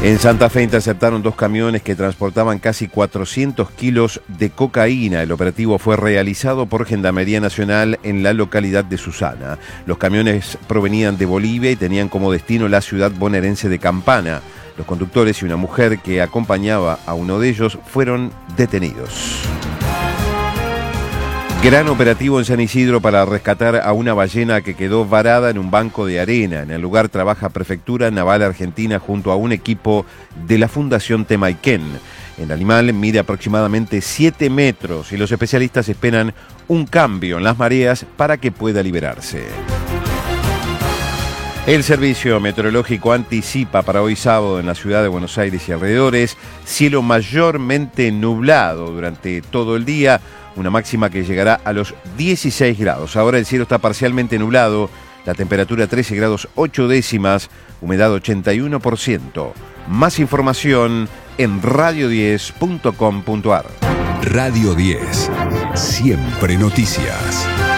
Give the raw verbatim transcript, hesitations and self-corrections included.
En Santa Fe interceptaron dos camiones que transportaban casi cuatrocientos kilos de cocaína. El operativo fue realizado por Gendarmería Nacional en la localidad de Susana. Los camiones provenían de Bolivia y tenían como destino la ciudad bonaerense de Campana. Los conductores y una mujer que acompañaba a uno de ellos fueron detenidos. Gran operativo en San Isidro para rescatar a una ballena que quedó varada en un banco de arena. En el lugar trabaja Prefectura Naval Argentina junto a un equipo de la Fundación Temaiken. El animal mide aproximadamente siete metros y los especialistas esperan un cambio en las mareas para que pueda liberarse. El Servicio Meteorológico anticipa para hoy sábado en la ciudad de Buenos Aires y alrededores cielo mayormente nublado durante todo el día, una máxima que llegará a los dieciséis grados. Ahora el cielo está parcialmente nublado, la temperatura trece grados ocho décimas, humedad ochenta y uno por ciento. Más información en radio diez punto com punto ar. Radio diez, siempre noticias.